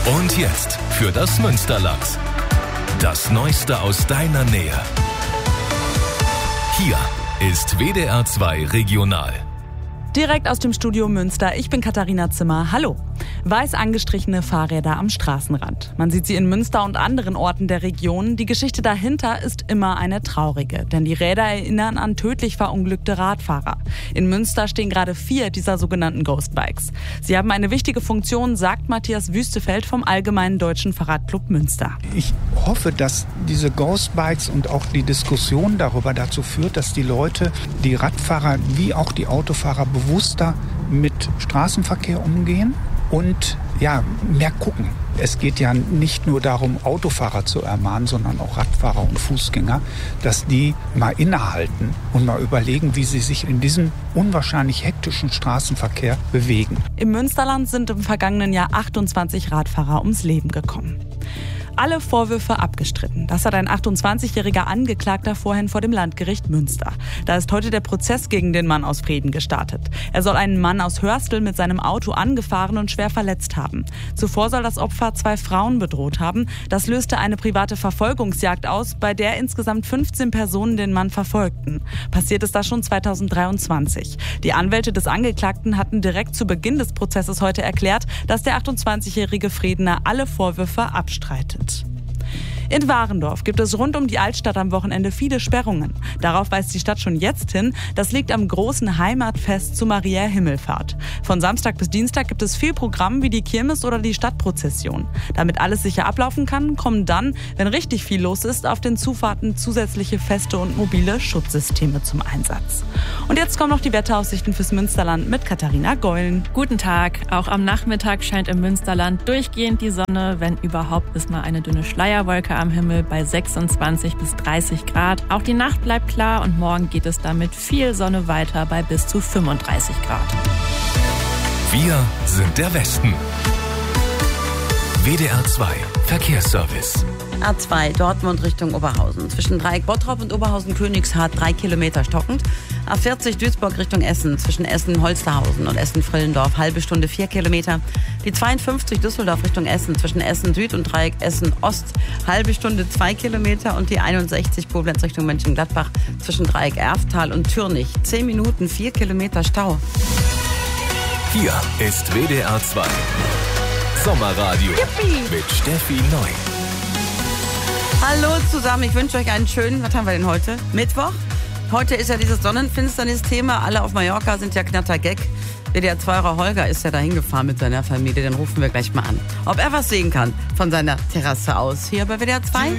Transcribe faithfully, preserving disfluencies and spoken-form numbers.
Und jetzt für das Münsterland. Das Neueste aus deiner Nähe. Hier ist W D R zwei Regional. Direkt aus dem Studio Münster. Ich bin Katharina Zimmer. Hallo. Weiß angestrichene Fahrräder am Straßenrand. Man sieht sie in Münster und anderen Orten der Region. Die Geschichte dahinter ist immer eine traurige, denn die Räder erinnern an tödlich verunglückte Radfahrer. In Münster stehen gerade vier dieser sogenannten Ghostbikes. Sie haben eine wichtige Funktion, sagt Matthias Wüstefeld vom Allgemeinen Deutschen Fahrradclub Münster. Ich hoffe, dass diese Ghostbikes und auch die Diskussion darüber dazu führt, dass die Leute, die Radfahrer wie auch die Autofahrer bewusster mit Straßenverkehr umgehen und ja, mehr gucken. Es geht ja nicht nur darum, Autofahrer zu ermahnen, sondern auch Radfahrer und Fußgänger, dass die mal innehalten und mal überlegen, wie sie sich in diesem unwahrscheinlich hektischen Straßenverkehr bewegen. Im Münsterland sind im vergangenen Jahr achtundzwanzig Radfahrer ums Leben gekommen. Alle Vorwürfe abgestritten. Das hat ein achtundzwanzigjähriger Angeklagter vorhin vor dem Landgericht Münster. Da ist heute der Prozess gegen den Mann aus Vreden gestartet. Er soll einen Mann aus Hörstel mit seinem Auto angefahren und schwer verletzt haben. Zuvor soll das Opfer zwei Frauen bedroht haben. Das löste eine private Verfolgungsjagd aus, bei der insgesamt fünfzehn Personen den Mann verfolgten. Passiert ist das schon zweitausenddreiundzwanzig. Die Anwälte des Angeklagten hatten direkt zu Beginn des Prozesses heute erklärt, dass der achtundzwanzigjährige Fredener alle Vorwürfe abstreitet. In Warendorf gibt es rund um die Altstadt am Wochenende viele Sperrungen. Darauf weist die Stadt schon jetzt hin. Das liegt am großen Heimatfest zu Maria Himmelfahrt. Von Samstag bis Dienstag gibt es viel Programm wie die Kirmes oder die Stadtprozession. Damit alles sicher ablaufen kann, kommen dann, wenn richtig viel los ist, auf den Zufahrten zusätzliche feste und mobile Schutzsysteme zum Einsatz. Und jetzt kommen noch die Wetteraussichten fürs Münsterland mit Katharina Geulen. Guten Tag. Auch am Nachmittag scheint im Münsterland durchgehend die Sonne. Wenn überhaupt, ist mal eine dünne Schleierwolke am Himmel bei sechsundzwanzig bis dreißig Grad. Auch die Nacht bleibt klar und morgen geht es dann mit viel Sonne weiter bei bis zu fünfunddreißig Grad. Wir sind der Westen. W D R zwei Verkehrsservice. A zwei Dortmund Richtung Oberhausen. Zwischen Dreieck Bottrop und Oberhausen-Königshardt drei Kilometer stockend. A vierzig Duisburg Richtung Essen. Zwischen Essen-Holsterhausen und Essen-Frillendorf halbe Stunde vier Kilometer. Die zweiundfünfzig Düsseldorf Richtung Essen. Zwischen Essen-Süd und Dreieck Essen-Ost halbe Stunde zwei Kilometer. Und die einundsechzig Koblenz Richtung Mönchengladbach. Zwischen Dreieck Erftal und Türnich. zehn Minuten, vier Kilometer Stau. Hier ist W D R zwei Sommerradio. Yippie. Mit Steffi Neu. Hallo zusammen, ich wünsche euch einen schönen, was haben wir denn heute? Mittwoch? Heute ist ja dieses Sonnenfinsternis-Thema. Alle auf Mallorca sind ja knattergag. W D R zwei-Rer Holger ist ja da hingefahren mit seiner Familie. Den rufen wir gleich mal an. Ob er was sehen kann von seiner Terrasse aus hier bei W D R zwei?